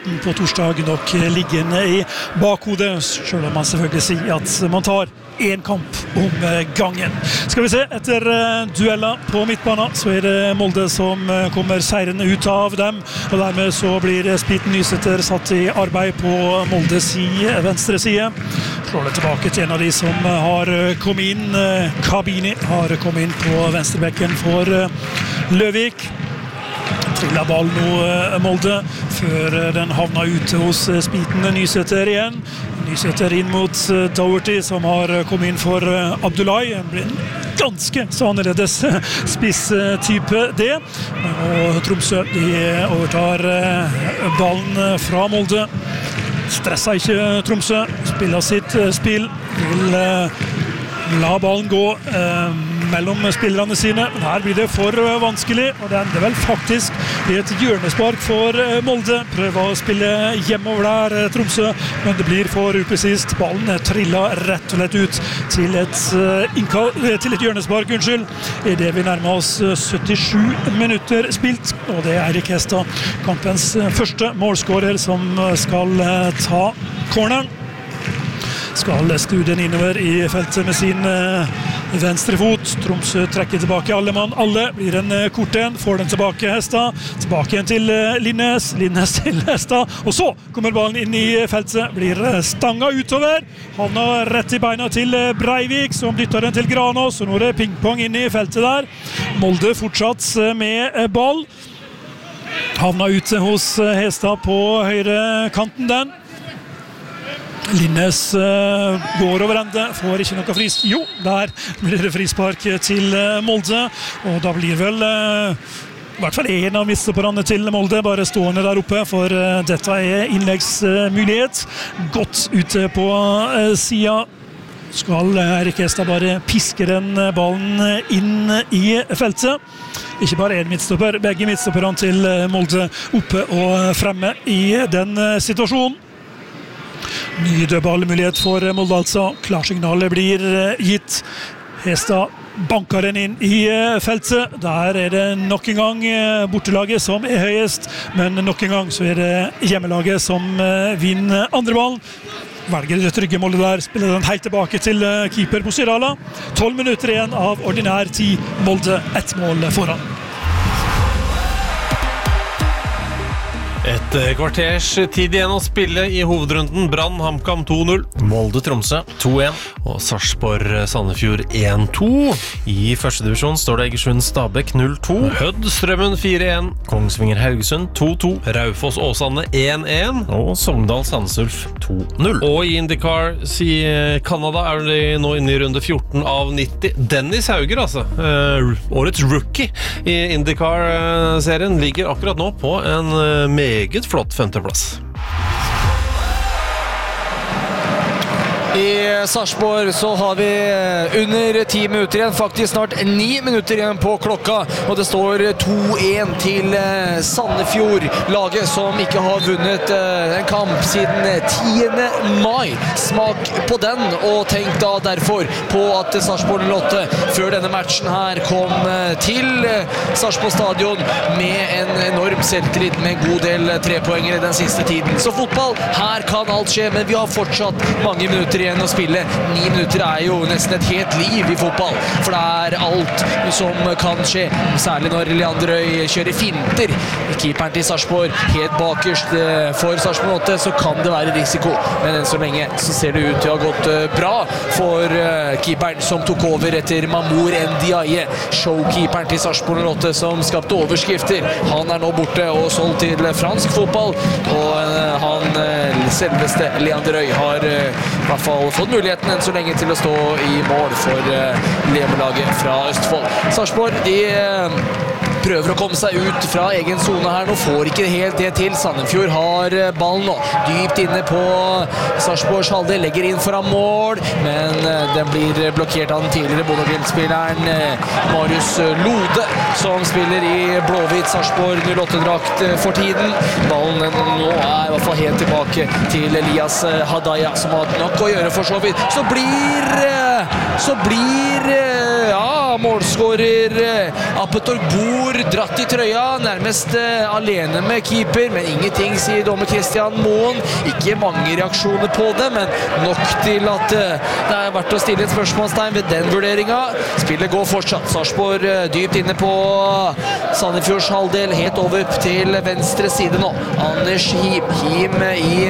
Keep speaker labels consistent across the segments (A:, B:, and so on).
A: kampen på torsdag nok liggende i bakhodet, selv om man selvfølgelig sier at man tar en kamp om gangen. Skal vi se, etter dueller på midtbanen så det Molde som kommer seirende ut av dem, og dermed så blir Spiten Nysæter satt i arbeid på Moldes venstre side. Slår det tilbake til en av de som har kommet inn. Kabini har kommet inn på venstrebekken for Løvik. Trilla ball nå Molde, før den havna ute hos Spiten Nysæter igjen. Nysæter inn mot Doherty, som har kommet inn for Abdullahi. Han blir en ganske så annerledes spisstype det. Og Tromsø de overtar ballen fra Molde. Stresser ikke Tromsø, spiller sitt spill. Vil la ballen gå mellom spillerne sine. Her blir det for vanskelig, og det ender vel faktisk i et hjørnespark for Molde. Prøver å spille hjemover der, Tromsø, men det blir for upresist. Ballen trillet rett og slett ut til et hjørnespark, i det vi nærmer oss 77 minutter spilt, og det Eirik Hestad, kampens første målskårer, som skal ta corneren. Skal skru den innover i feltet med sin venstre fot. Tromsø trekker tilbake alle mann. Alle blir en kort en. Får den tilbake Hestad. Tilbake igjen til Linnes. Linnes til Hestad. Og så kommer ballen inn i feltet. Blir stanga utover. Han har rett i beina til Breivik, som dytter den til Granås. Og nå det pingpong inn i feltet der. Molde fortsatt med ball. Havna ute hos Hestad på høyre kanten den. Linnes går over ende, får ikke noe frispark. Jo, der blir det frispark til Molde, og da blir vel i hvert fall en av midtstopperne til Molde bare stående der oppe, for dette innleggsmulighet. Godt ute på siden. Skal Eirik Hestad bare piske den ballen inn i feltet. Ikke bare en midtstopper, begge midtstopperne til Molde oppe og fremme i den situasjonen. Ny dødballmulighet for Molde altså. Klarsignalet blir gitt. Hestad banker den inn i feltet. Der det nok en gang bortelaget som høyest, men nok en gang så det hjemmelaget som vinner andre ballen. Velger det trygge Molde der, spiller den helt tilbake til keeper Bosirala. 12 minutter igjen av ordinær tid. Molde 1 mål foran.
B: Et kvarters tid igjen å spille i hovedrunden. Brann HamKam 2-0, Molde Tromsø 2-1 og Sarpsborg Sandefjord 1-2. I første divisjon står det Egersund Stabæk 0-2, Hødd Strømmen 4-1, Kongsvinger Haugesund 2-2, Raufoss Åsane 1-1 og Sogndal Sandnes Ulf 2-0. Og i IndyCar i Canada de nå inne i runde 14 av 90. Dennis Hauger, altså, årets rookie i IndyCar-serien, ligger akkurat nå på en meget flott femteplass.
C: I Sarpsborg så har vi under 10 minutter igjen, faktisk snart 9 minutter igjen på klokka, og det står 2-1 til Sandefjord, laget som ikke har vunnet en kamp siden 10. mai. Smak på den, og tenk da derfor på at Sarpsborg 08 før denne matchen her kom til Sarpsborg stadion med en enorm selvtillit med en god del trepoengere den siste tiden. Så fotball, her kan alt skje, men vi har fortsatt mange minutter igjen å spille. 9 minutter jo nesten et helt liv i fotball, for det alt som kan skje, særlig når Leander Øy kjører finter. Keeperen til Sarpsborg helt bakerst for Sarpsborg 8, så kan det være risiko, men enn så lenge så ser det ut til å ha gått bra for keeperen som tok over etter Mamour Ndiaye, showkeeperen til Sarpsborg 8 som skapte overskrifter. Han nå borte og solgt til fransk fotball, og han selveste Leander Øy har i hvert fall fått muligheten enn så lenge til å stå i mål for Levelaget fra Østfold. Sarpsborg, de prøver å komme seg ut fra egen zone her. Nå får ikke helt det til. Sandefjord har ballen nå. Dypt inne på Sarpsborgs halvdel. Legger inn foran mål, men den blir blokkert av den tidligere Bodø-Glimt-spilleren Marius Lode, som spiller i blåhvit Sarpsborg 08-drakt for tiden. Ballen nå i hvert fall helt tilbake til Elias Hadaya, som har nok å gjøre for så vidt. Så blir målskårer Apetor Bor dratt i trøya, nærmest alene med keeper, men ingenting, sier dommer Christian Moen. Ikke mange reaksjoner på det, men nok til at det verdt å stille et spørsmålstegn ved den vurderingen. Spillet går fortsatt. Sarpsborg dypt inne på Sandefjords halvdel, helt over til venstre side nå. Anders Him i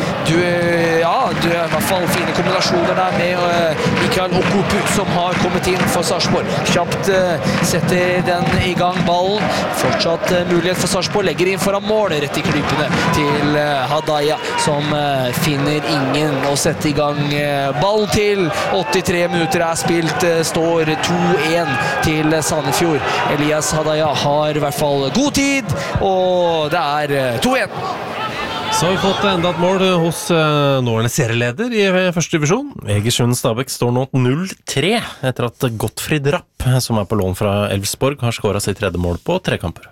C: i hvert fall fine kombinasjoner der med Mikael Okupu som har kommet inn for Sarpsborg. Kjapt setter den i gang ballen. Fortsatt mulighet for Sarpsborg, legger inn foran mål rett i klypene til Hadaya som finner ingen å sette i gang ballen til. 83 minutter er spilt, står 2-1 til Sandefjord. Elias Hadaya har i hvert fall god tid, og det er 2-1.
B: Så har vi fått enda et mål hos nåværende serieleder i første divisjon. Egersund Stabæk står nå 0-3 etter at Gottfried Rapp, som er på lån fra Elfsborg, har skåret sitt tredje mål på 3 kamper.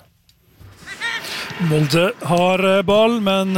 A: Molde har ball, men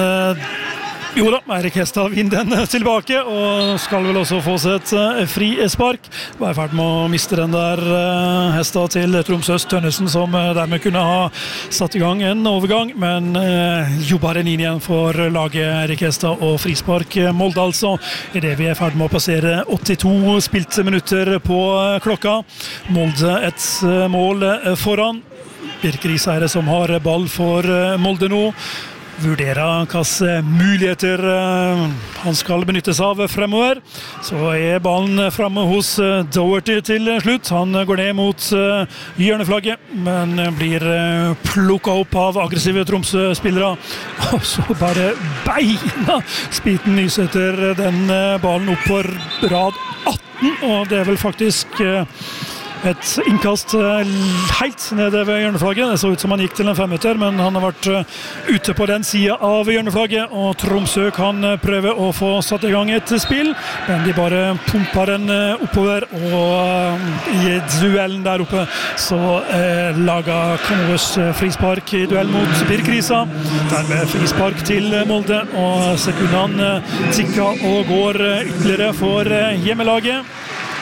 A: jo da, Eirik Hestad vinner den tilbake, og skal vel også få seg et fri spark. Var i ferd med å miste den der Hestad til Tromsøs Tønnesen, som dermed kunne ha satt i gang en overgang, men jobber den inn igjen for laget Eirik Hestad og frispark Molde altså. I det vi er i ferd med å passere 82 spilte minutter på klokka. Molde et mål foran. Birker Isheire som har ball for Molde nå. Vurderer hvilke muligheter han skal benyttes av fremover. Så er ballen fremme hos Doherty til slutt. Han går ned mot hjørneflagget, men blir plukket opp av aggressive Tromsø-spillere. Og så bare beina Spiten Nysæter den ballen opp på rad 18, og det er vel faktisk et innkast helt nede ved hjørneflagget. Det så ut som han gikk til en 5-meter, men han har vært ute på den siden av hjørneflagget, og Tromsø kan prøve å få satt i gang et spill, men de bare pumper den oppover, og i duellen der oppe så lager Kanås frispark i duell mot Birkrisa. Dermed frispark til Molde, og sekundene tikker og går ytterligere for hjemmelaget,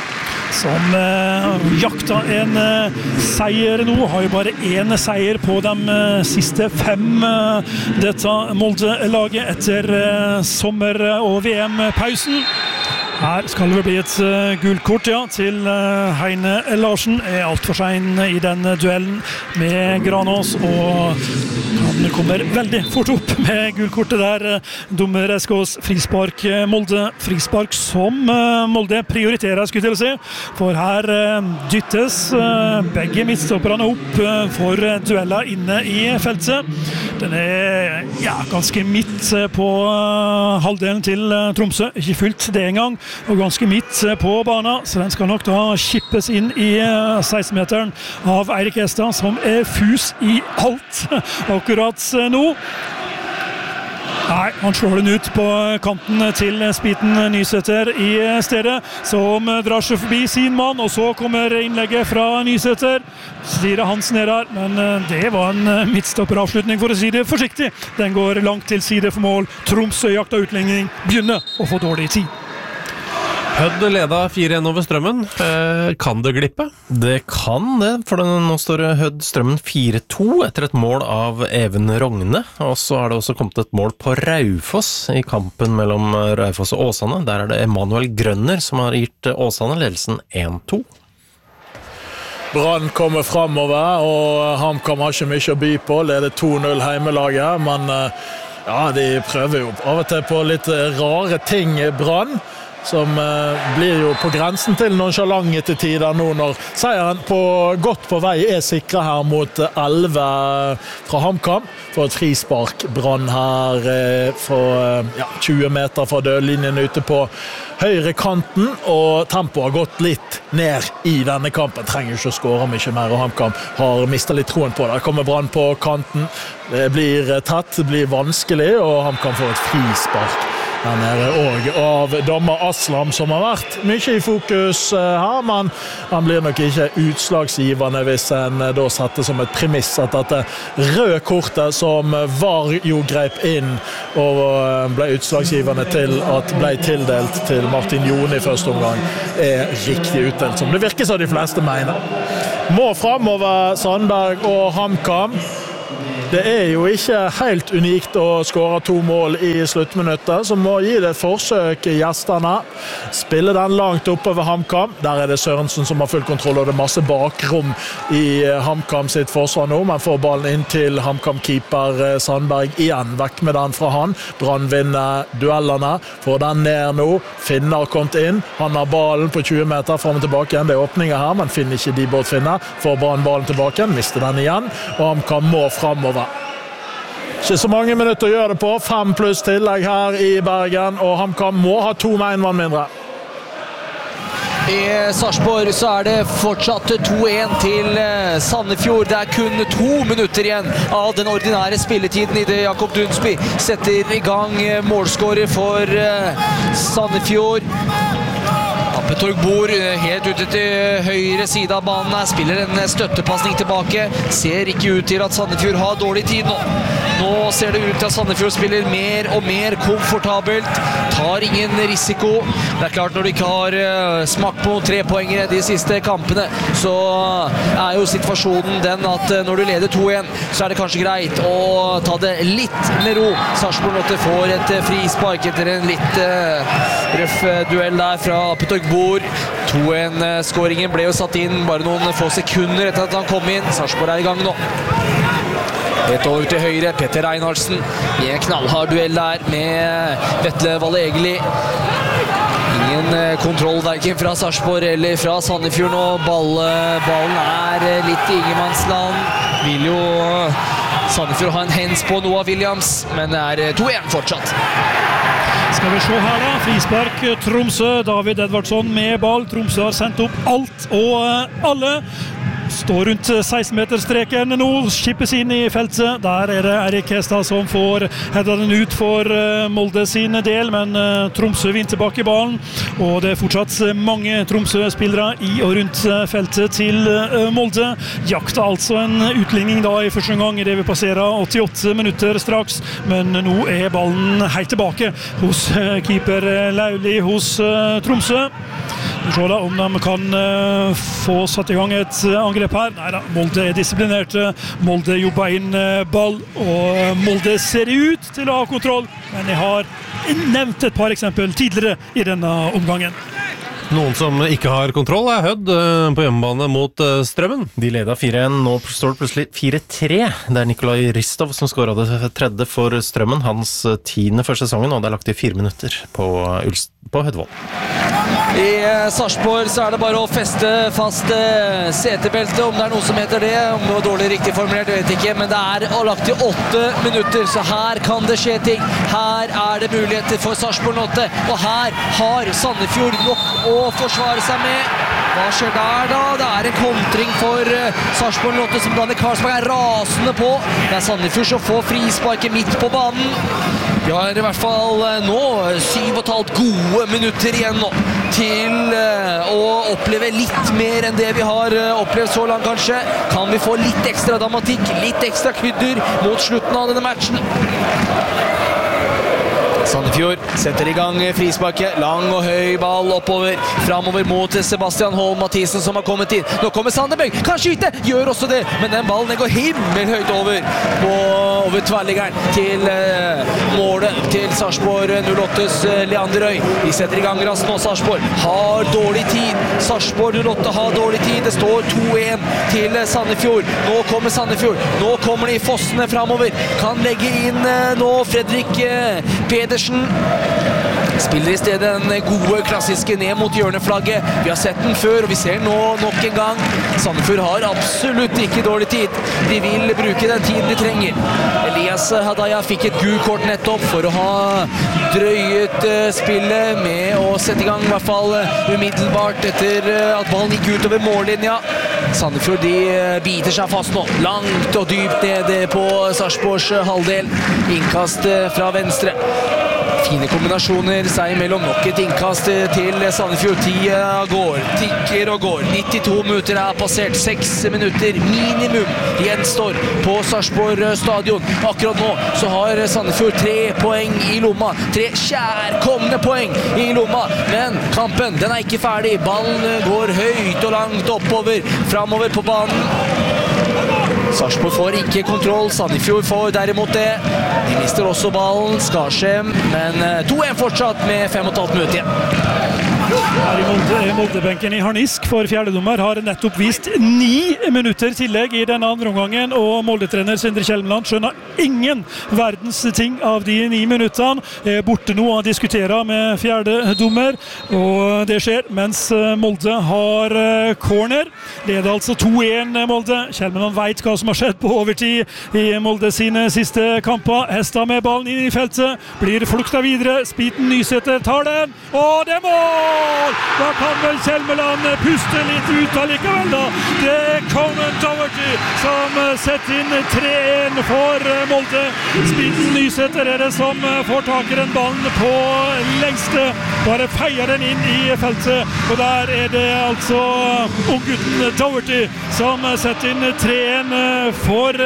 A: som jakta en seier nå. Har jo bare en seier på de siste 5 dette Molde-laget etter sommer- og VM-pausen. Her skal det bli et gult kort til Heine Larsen. Er alt for sein i den duellen med Granås, og han kommer veldig fort opp med gult kortet der. Dommer Eskås, frispark Molde. Frispark som Molde prioriterer, skulle jeg til å si. For her dyttes begge midtstopperne opp for dueller inne i feltet. Den er ganske midt på halvdelen til Tromsø. Ikke fylt det engang. Og ganske midt på banen, så den skal nok da kippes inn i 16-meteren av Eirik Hestad, som er fus i alt akkurat nå. Nei, han slår den ut på kanten til Spiten Nysæter i stedet, som drar seg forbi sin mann, og så kommer innlegget fra Nysæter. Styrer Hansen ned der, men det var en midtstopperavslutning, for å si det forsiktig. Den går langt til side for mål. Tromsø jakta utligning, begynner å få dårlig tid.
B: Hødd leda 4-1 over Strømmen. Kan det glippe? Det kan det, for nå står Hødd Strømmen 4-2 etter et mål av Even Rogne. Og så har det også kommet et mål på Raufoss i kampen mellom Raufoss og Åsane. Der er det Emanuel Grønner som har gitt Åsane ledelsen 1-2.
D: Brann kommer fremover, og HamKam har ikke mye å by på. Leder 2-0 heimelaget, men de prøver jo av og til på litt rare ting i Brann, som blir jo på grensen til nonchalant til tider nå, når seieren godt på vei er sikret her mot 11 fra HamKam. For et frispark Brann her for 20 meter fra dødlinjen ute på høyre kanten, og tempoet har gått litt ned i denne kampen. Trenger ikke å skåre mye mer, og HamKam har mistet litt troen på det. Der kommer Brann på kanten, det blir tett, det blir vanskelig, og HamKam får et frispark der nede, og av dommer Aslam, som har vært mye i fokus her, men han blir nok ikke utslagsgivende hvis en da setter som et premiss at dette røde kortet som VAR jo greip inn og ble utslagsgivende til at ble tildelt til Martin Jone i første omgang, er riktig utdelt, som det virker som de fleste mener. Må fremover Sandberg og HamKam. Det jo ikke helt unikt å skåre 2 mål i sluttminuttet, så må gi det et forsøk gjestene. Spille den langt oppover HamKam. Der det Sørensen som har full kontroll, og det masse bakrom i HamKam sitt forsvar nå, men får ballen inn til HamKam-keeper Sandberg igjen. Vekk med den fra han. Brann vinner duellene. Får den ned nå. Finner kommet inn. Han har ballen på 20 meter frem og tilbake igjen. Det åpninger her, men finner ikke de bort finner. Får Brann ballen tilbake igjen. Mister den igjen. Og HamKam må fremover. Ikke så mange minutter å gjøre det på. 5 pluss tillegg her i Bergen, og HamKam må ha 2 med 1 mann mindre.
C: I Sarpsborg så det fortsatt 2-1 til Sandefjord. Det kun 2 minutter igjen av den ordinære spilletiden i det Jakob Dunsby setter i gang målskårer for Sandefjord. Appetorg bor helt ute til høyre side av banen her, spiller en støttepasning tilbake. Ser ikke ut til at Sandefjord har dårlig tid nå. Nå ser det ut til at Sandefjord spiller mer og mer komfortabelt, tar ingen risiko. Det klart når du ikke har smakt på 3-poengere de siste kampene, så jo situasjonen den at når du leder 2-1, så det kanskje greit å ta det litt med ro. Sarpsborg Lotte får et frispark etter en litt røff duell der fra Appetorg bor. 2-1-skåringen ble jo satt inn bare noen få sekunder etter at han kom inn. Sarpsborg i gang nå. Et over til høyre, Petter Reinhardsen i en knallhard duell der med Vetle Valle Egeli. Ingen kontroll hverken fra Sarpsborg eller fra Sandefjord nå. Ballen litt i ingenmannsland. Vil jo Sandefjord ha en hens på Noah Williams, men det 2-1 fortsatt.
A: Skal vi se her da, frispark Tromsø, David Edvardsson med ball. Tromsø har sendt opp alt og alle. Står rundt 16-meterstreken nå, skippes inn i feltet. Der det Erik Hestad som får hedda den ut for Molde sin del, men Tromsø vinner tilbake ballen, og det fortsatt mange Tromsø-spillere i og rundt feltet til Molde. Jakta altså en utligning da i første gang i det vi passerer 88 minutter straks, men nå ballen helt tilbake hos keeper Lauli hos Tromsø. Vi ser da om de kan få satt i gang et angrep her. Neida, Molde disiplinerte. Molde jobber inn ball, og Molde ser ut til å ha kontroll, men jeg har nevnt et par eksempel tidligere i denne omgangen.
B: Noen som ikke har kontroll Hødd på hjemmebane mot Strømmen. De ledet 4-1, nå står det plutselig 4-3. Det Nikolai Ristov som skåret det tredje for Strømmen, hans 10. for sesongen, og det lagt i 4 minutter på Hødvoll.
C: I Sarpsborg så det bare å feste fast setebeltet, om det noe som heter det. Om det var dårlig riktig formulert, jeg vet ikke, men det lagt i 8 minutter, så her kan det skje ting. Her det muligheter for Sarpsborg Lotte, og her har Sandefjord nok å forsvare seg med. Hva skjer der da? Det en kontring for Sarpsborg Lotte som Danny Karlsberg rasende på. Det Sandefjord som får frisparket midt på banen. Vi har i hvert fall nå 7,5 gode minutter igjen nå til å oppleve litt mer enn det vi har opplevd så langt kanskje. Kan vi få litt ekstra dramatikk, litt ekstra krydder mot slutten av denne matchen? Sandefjord setter i gang frisparket, lang og høy ball oppover, framover mot Sebastian Holm Mathisen som har kommet inn. Nå kommer Sandberg, kan skyte, gjør også det, men den ballen går himmelhøyt over tverrliggeren til målet til Sarpsborg 08s Leander Øy. De setter i gang raskt nå, Sarpsborg har dårlig tid, Sarpsborg 08 har dårlig tid, det står 2-1 til Sandefjord. Nå kommer Sandefjord, nå kommer de fossene framover, kan legge inn nå Fredrik Pedersen. Spiller i stedet den gode klassiske ned mot hjørneflagget. Vi har sett den før, og vi ser nå nok en gang. Sandefjord har absolutt ikke dårlig tid. De vil bruke den tiden de trenger. Elias Hadaya fikk et gult kort nettopp for å ha drøyet spillet med å sette i gang i hvert fall umiddelbart etter at ballen gikk ut over mållinja. Sandefjord de biter seg fast nå, langt og dypt nede på Sarpsborgs halvdel. Innkast fra venstre. Fine kombinasjoner seg imellom, nok et innkast til Sandefjord. Tida går, tikker og går. 92 minutter er passert, 6 minutter minimum gjenstår på Sarpsborg stadion. Akkurat nå så har Sandefjord 3 poeng i lomma, 3 kjærkomne poeng i lomma, men kampen den er ikke ferdig. Ballen går høyt og langt oppover, framover på banen. Sarpsborg får ikke kontroll, Sandefjord får derimot det. De mister også ballen, Skarsheim, men 2-1 fortsatt med 5,5 minutter igjen.
A: Her i Moldebenken i Harnisk for fjerdedommer har nettopp vist 9 minutter tillegg i denne andre omgangen, og Molde-trener Sindre Kjelmeland skjønner ingen verdens ting av de 9 minuttene. Borte nå og diskuterer med fjerdedommer, og det skjer mens Molde har corner. Leder altså 2-1 Molde. Kjelmeland vet hva som har skjedd på overtid i Molde sine siste kamper. Hesta med ballen inn i feltet, blir flukta videre. Spiten Nysæter tar den, og det er mål! Da kan vel Kjelmeland puste litt ut allikevel da. Det er Conan Doherty som setter inn 3-1 for Molde. Spiten Nysæter er det som får tak i den ballen på lengste. Bare feier den inn i feltet, og der er det altså unggutten Doherty som setter inn 3-1 for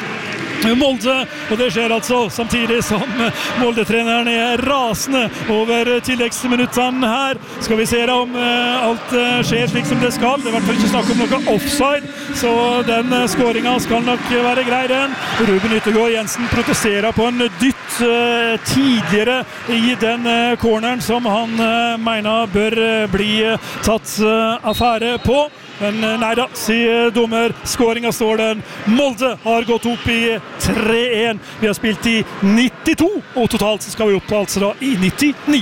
A: Molde, og det skjer altså samtidig som Molde-treneren er rasende over tilleggsminuttene her. Skal vi se om alt skjer slik som det skal. Det er i hvert fall ikke snakk om noe offside, så den skåringen skal nok være grei den. Ruben Yttergård Jensen protesterer på en dytt tidligere i den corneren som han mener bør bli tatt affære på. Men nei da, sier dommer, skåringen står den. Molde har gått opp i 3-1. Vi har spilt i 92, og totalt skal vi opp altså da i 99.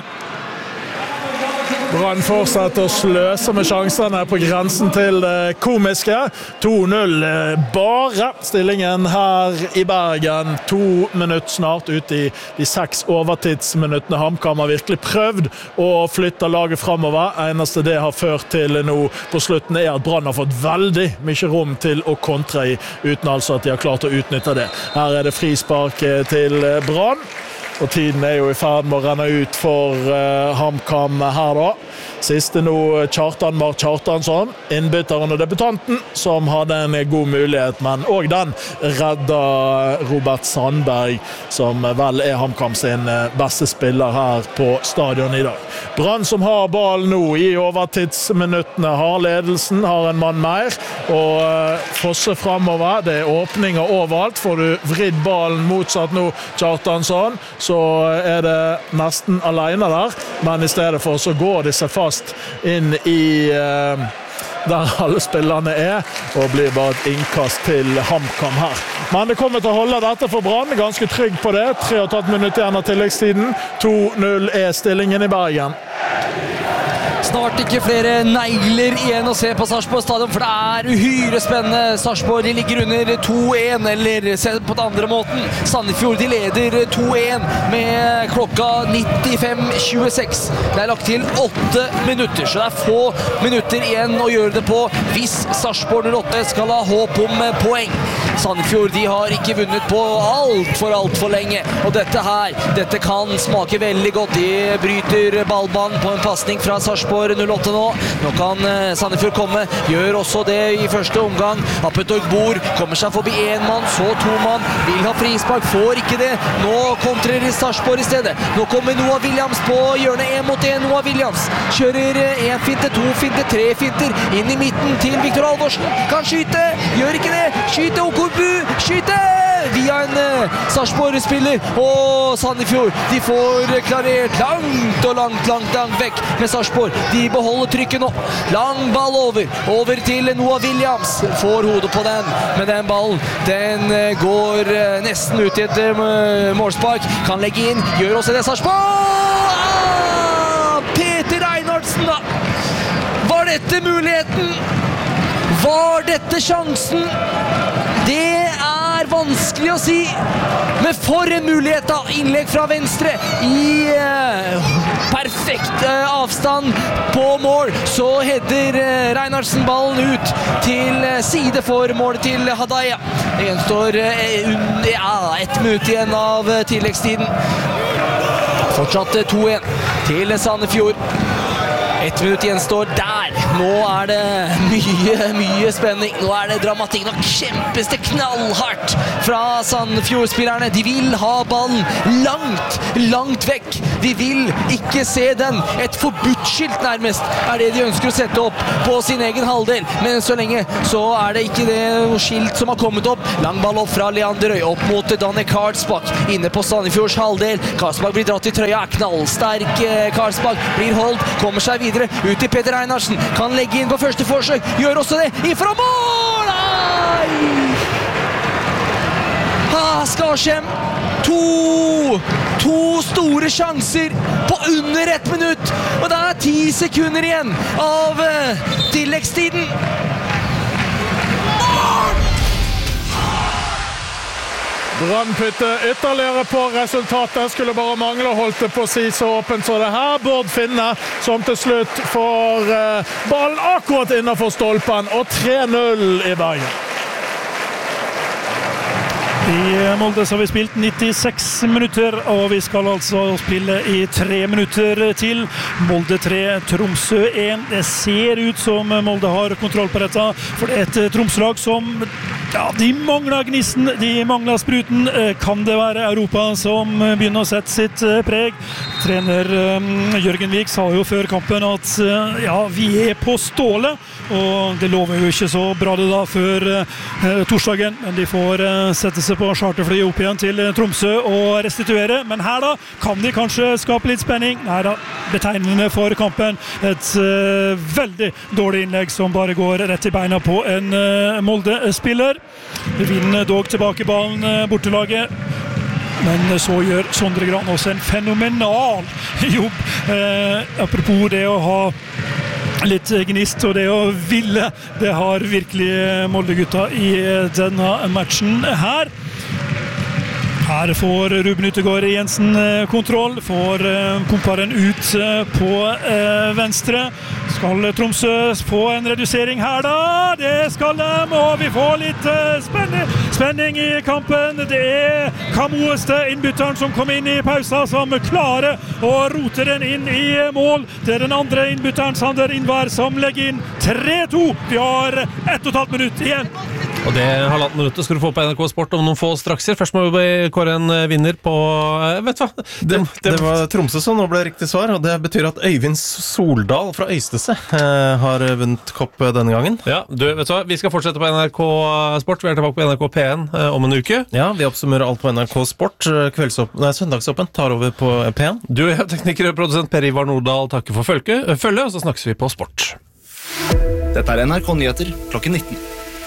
D: Brann fortsetter å sløse med sjansene på grensen til det komiske. 2-0 bare stillingen her i Bergen. 2 minutter snart ut i de 6 overtidsminuttene. HamKam har virkelig prøvd å flytte laget fremover. Eneste det har ført til nå på slutten er at Brann har fått veldig mye rom til å kontre i, uten altså at de har klart å utnytte det. Her er det frispark til Brann. Og tiden er jo i ferd med å renne ut for HamKam her da. Siste nå Mark Kjartansson, innbytteren og debutanten, som hadde en god mulighet, men også den redda Robert Sandberg, som vel er HamKam sin beste spiller her på stadion i dag. Brann som har ball nå i overtidsminuttene, har ledelsen, har en mann mer, og Fosse fremover. Det er åpninger overalt. Får du vridd ballen motsatt nå Kjartansson, så er det nesten alene der, men i stedet for så går de seg fast inn i der alle spillerne er, og blir bare et innkast til HamKam her. Men det kommer til å holde dette for Brann, ganske trygg på det. 3,5 minutter igjen av tilleggstiden. 2-0 er stillingen i Bergen.
C: Snart ikke flere negler igjen å se på Sarpsborg stadion, for det er uhyre spennende. Sarpsborg de ligger under 2-1, eller se på den andre måten. Sandefjord de leder 2-1 med klokka 95:26. Det er lagt til 8 minutter, så det er få minutter igjen å gjøre det på hvis Sarpsborg 08 skal ha håp om poeng. Sandefjord de har ikke vunnet på alt for lenge, og dette kan smake veldig godt. De bryter ballbanen på en passning fra Sarpsborg 08 nå. Nå kan Sandefjord komme, gjør også det i første omgang. Appetorg Bor kommer seg forbi en mann, så 2 mann, vil ha frispark, får ikke det. Nå kontrer Sarpsborg i stedet. Nå kommer Noah Williams på hjørnet 1 mot 1. Noah Williams kjører 1 finte, 2 finte, 3 finter, inn i midten til Viktor Alvorsen. Kan skyte, gjør ikke det. Skyte, Okobu, skyte! Via en Sarpsborg-spiller, og Sandefjord de får klarert langt vekk med Sarpsborg. De beholder trykket nå. Lang ball over til Noah Williams. Får hodet på den, men den ballen den går nesten ut i et målspark. Kan legge inn, gjør også det Sarpsborg! Peter Reinhardsen da! Var dette muligheten? Var dette sjansen? Det er vanskelig å si, men for en mulighet da, innlegg fra venstre i perfekt avstand på mål, så header Reinhardsen ballen ut til side for målet til Hadaya. Det gjenstår 1 minutt igjen av tilleggstiden. Fortsatt 2-1 til Sandefjord. 1 minutt gjenstår der. Nå det mye spenning. Nå det dramatikk. Nå kjempes det knallhardt fra Sandefjord-spillerne. De vil ha ballen langt vekk. De vil ikke se den. Et forbudt-skilt nærmest det de ønsker å sette opp på sin egen halvdel. Men så lenge så det ikke det noe skilt som har kommet opp. Lang ball opp fra Leander Øy, opp mot Danny Karlsbakk. Inne på Sandefjords halvdel. Karlsbakk blir dratt i trøya. Knallsterk Karlsbakk blir holdt. Kommer seg videre ut til Peter Einarsen. Kan legge inn på første forsøk. Gjør også det. Ifra mål! Skarsheim. To store sjanser på under 1 minutt. Og det 10 sekunder igjen av tilleggstiden.
D: Brann putter ytterligere på resultatet, skulle bare mangle å holde det på å si så åpent så det her. Bård Finne som til slutt får ballen akkurat innenfor stolpen, og 3-0 i Bergen.
A: I Molde så har vi spilt 96 minutter, og vi skal altså spille i 3 minutter til. Molde 3, Tromsø 1. Det ser ut som Molde har kontroll på dette, for det et Tromsø-lag som de mangler gnisten, de mangler spruten. Kan det være Europa som begynner å sette sitt preg? Trener Jørgen Vik sa jo før kampen at vi på stålet, og det lover jo ikke så bra det da før torsdagen, men de får sette seg på charterfly opp igjen til Tromsø og restituere. Men her da kan de kanskje skape litt spenning. Nei da, betegnende for kampen. Et veldig dårlig innlegg som bare går rett i beina på en Molde-spiller. Vinner dog tilbake ballen bortelaget. Men så gjør Sondre Gran også en fenomenal jobb. Apropos det å ha litt gnist og det å ville, det har virkelig Molde-gutta i denne matchen her. Her får Ruben Yttergård Jensen kontroll, får pumparen ut på venstre. Skal Tromsø få en redusering her da? Det skal de, og vi får litt spenning i kampen. Det Kamoeste, innbytteren som kom inn i pausa, som klarer å rote den inn i mål. Det den andre innbytteren, Sander Innvær, som legger inn 3-2. Vi har 1,5 minutt igjen.
B: Og det 1,5 minutter skal du få på NRK Sport om noen få strakser. Først må vi kåre en vinner på... Vet du hva?
E: Det var Tromsø som nå ble riktig svar, og det betyr at Øyvind Soldal fra Øystese har vunnet kopp denne gangen.
B: Ja, vet du hva? Vi skal fortsette på NRK Sport. Vi tilbake på NRK P1 om en uke.
E: Ja, vi oppsummerer alt på NRK Sport. Søndagsåpen tar over på P1.
B: Du og jeg, tekniker og produsent Per Ivar Nordahl, takker for følge, og så snakkes vi på Sport.
F: Dette NRK Nyheter klokken 19.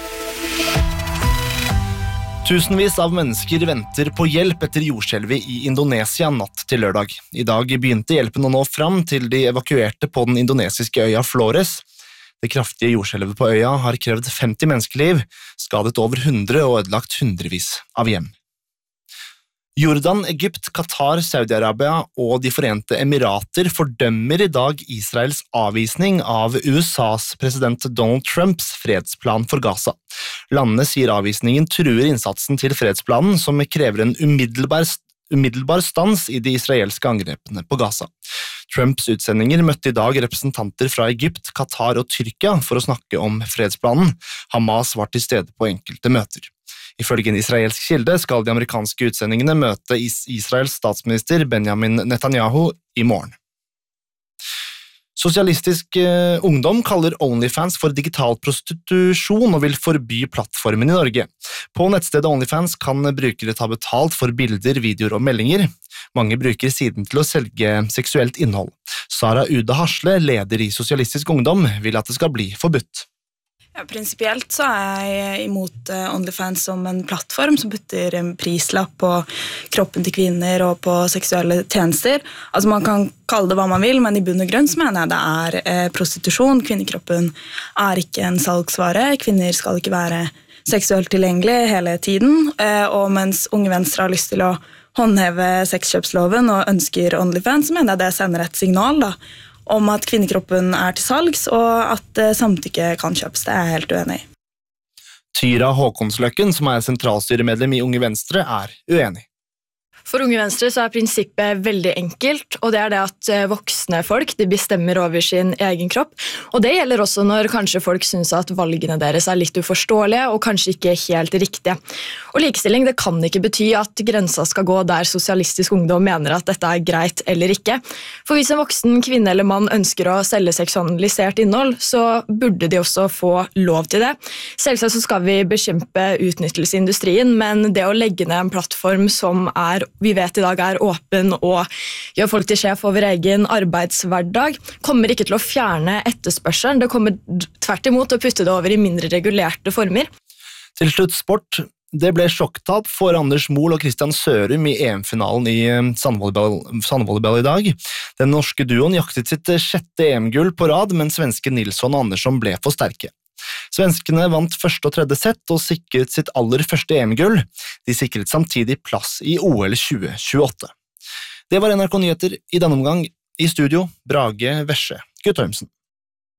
F: Tusenvis av mennesker venter på hjelp etter jordskjelvet i Indonesia natt til lørdag. I dag begynte hjelpen å nå fram til de evakuerte på den indonesiske øya Flores. Det kraftige jordskjelvet på øya har krevd 50 menneskeliv, skadet over 100 og ødelagt hundrevis av hjem. Jordan, Egypt, Qatar, Saudi-Arabia og De Forente Emirater fordømmer i dag Israels avvisning av USAs president Donald Trumps fredsplan for Gaza. Landene sier avvisningen truer innsatsen til fredsplanen, som krever en umiddelbar stans i de israelske angrepene på Gaza. Trumps utsendinger møtte i dag representanter fra Egypt, Qatar og Tyrkia for å snakke om fredsplanen. Hamas var til stede på enkelte møter. Ifølge en israelsk kilde skal de amerikanske utsendingene møte Israels statsminister Benjamin Netanyahu i morgen. Sosialistisk ungdom kaller OnlyFans for digital prostitusjon og vil forby plattformen i Norge. På nettstedet OnlyFans kan brukere ta betalt for bilder, videoer og meldinger. Mange bruker siden til å selge seksuelt innhold. Sara Ude Hasle, leder i Sosialistisk ungdom, vil at det skal bli forbudt.
G: Ja, prinsipielt så jeg imot OnlyFans som en plattform som putter en prislapp på kroppen til kvinner og på seksuelle tjenester. Altså man kan kalle det hva man vil, men i bunn og grunn så mener jeg det prostitusjon. Kvinnekroppen ikke en salgsvare. Kvinner skal ikke være seksuelt tilgjengelig hele tiden. Og mens Unge Venstre har lyst til å håndheve sexkjøpsloven og ønsker OnlyFans, så mener jeg det sender et signal da, om at kvinnekroppen til salgs, og at samtykke kan kjøpes. Det jeg helt uenig i.
F: Tyra Håkonsløkken, som sentralstyremedlem i Unge Venstre, uenig.
H: For Unge Venstre så prinsippet veldig enkelt, og det det at voksne folk de bestemmer over sin egen kropp. Og det gjelder også når kanskje folk synes at valgene deres litt uforståelige og kanskje ikke helt riktige. Og likestilling det kan ikke bety at grensa skal gå der sosialistisk ungdom mener at dette greit eller ikke. For hvis en voksen kvinne eller mann ønsker å selge seksualisert innhold, så burde de også få lov til det. Selvsagt så skal vi bekjempe utnyttelse i industrien, men det å legge ned en plattform som vi vet i dag åpen og gjør folk til sjef over egen arbeidshverdag, kommer ikke til å fjerne etterspørselen. Det kommer tvert imot å putte det over i mindre regulerte former.
F: Til slutt sport. Det ble sjokktap for Anders Mohl og Christian Sørum i EM-finalen i sandvolleyball i dag. Den norske duoen jaktet sitt 6. EM-gull på rad, men svenske Nilsson og Andersson ble for sterke. Svenskene vant første og tredje sett og sikret sitt aller første EM-gull. De sikret samtidig plass i OL 2028. Det var NRK Nyheter i denne omgang. I studio, Brage Vesje Guttormsen.